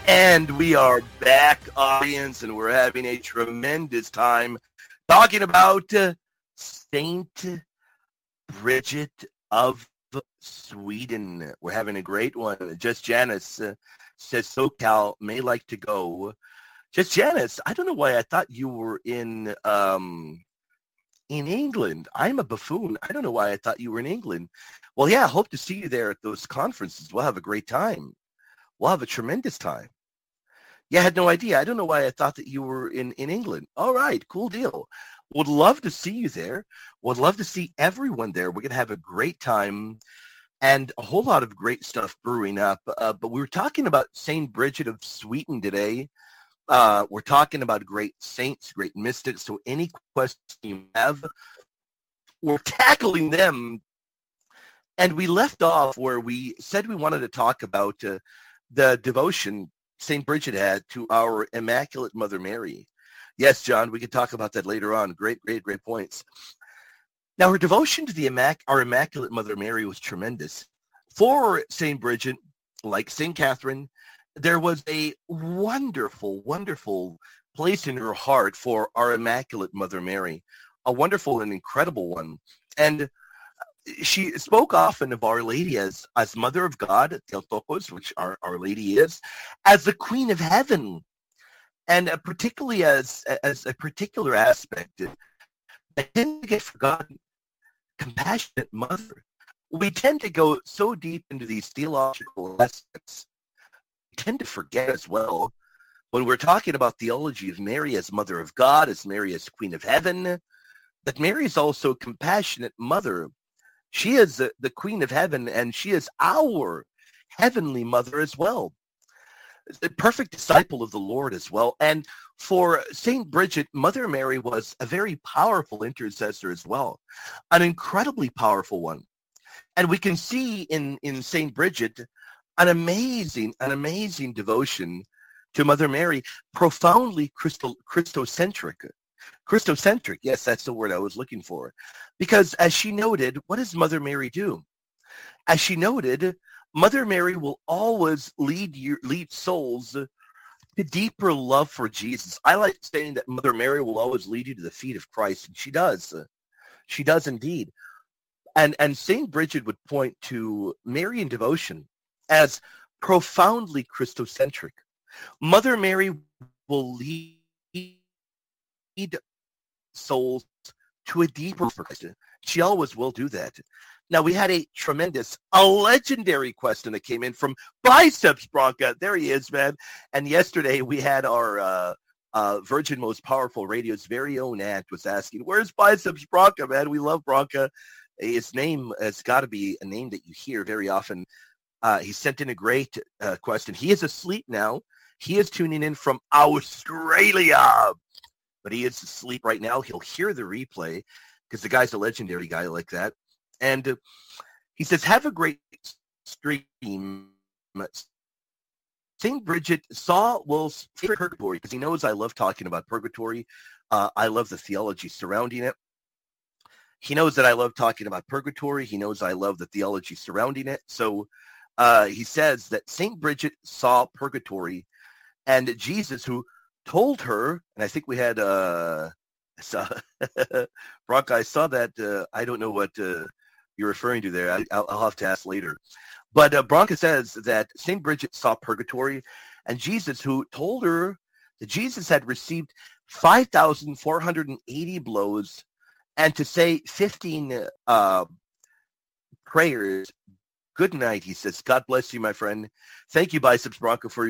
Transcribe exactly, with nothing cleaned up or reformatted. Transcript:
And we are back, audience, and we're having a tremendous time talking about uh, Saint Bridget of Sweden. We're having a great one. Just Janice uh, says SoCal may like to go. Just Janice, I don't know why I thought you were in um, in England. I'm a buffoon. I don't know why I thought you were in England. Well, yeah, hope to see you there at those conferences. We'll have a great time. We'll have a tremendous time. Yeah, I had no idea. I don't know why I thought that you were in, in England. All right, cool deal. Would love to see you there. Would love to see everyone there. We're going to have a great time and a whole lot of great stuff brewing up. Uh, but we were talking about Saint Bridget of Sweden today. Uh, we're talking about great saints, great mystics. So any questions you have, we're tackling them. And we left off where we said we wanted to talk about uh, the devotion Saint Bridget had to our Immaculate Mother Mary. Yes, John, we can talk about that later on. Great, great, great points. Now, her devotion to the Immac- our Immaculate Mother Mary was tremendous. For Saint Bridget, like Saint Catherine, there was a wonderful, wonderful place in her heart for our Immaculate Mother Mary, a wonderful and incredible one. And she spoke often of Our Lady as, as Mother of God, Theotokos, which our, our Lady is, as the Queen of Heaven, and uh, particularly as as a particular aspect that tend to get forgotten, compassionate Mother. We tend to go so deep into these theological aspects, we tend to forget as well, when we're talking about theology of Mary as Mother of God, as Mary as Queen of Heaven, that Mary is also a compassionate Mother. She is the, the Queen of Heaven, and she is our Heavenly Mother as well. A perfect disciple of the Lord as well. And for Saint Bridget, Mother Mary was a very powerful intercessor as well, an incredibly powerful one. And we can see in, in Saint Bridget an amazing, an amazing devotion to Mother Mary, profoundly Christo, Christocentric. Christocentric, yes, that's the word I was looking for. Because as she noted, what does Mother Mary do? As she noted, Mother Mary will always lead your, lead souls to deeper love for Jesus. I like saying that Mother Mary will always lead you to the feet of Christ, and she does. She does indeed. And, and Saint Bridget would point to Marian devotion as profoundly Christocentric. Mother Mary will lead souls to a deeper Christ. She always will do that. Now, we had a tremendous, a legendary question that came in from Biceps Bronca. There he is, man. And yesterday we had our uh, uh, Virgin Most Powerful Radio's very own aunt was asking, where's Biceps Bronca, man? We love Bronca. His name has got to be a name that you hear very often. Uh, he sent in a great uh, question. He is asleep now. He is tuning in from Australia. But he is asleep right now. He'll hear the replay because the guy's a legendary guy like that. And uh, he says, have a great stream. Saint Bridget saw Will's favorite purgatory because he knows I love talking about purgatory. Uh, I love the theology surrounding it. He knows that I love talking about purgatory. He knows I love the theology surrounding it. So uh, he says that Saint Bridget saw purgatory, and Jesus, who told her, and I think we had, uh, I saw, Brock, I saw that, uh, I don't know what uh, you're referring to there. I, I'll, I'll have to ask later. But uh, Bronca says that Saint Bridget saw purgatory, and Jesus, who told her that Jesus had received five thousand four hundred eighty blows, and to say fifteen uh, prayers. Good night, he says. God bless you, my friend. Thank you, Biceps Bronca, for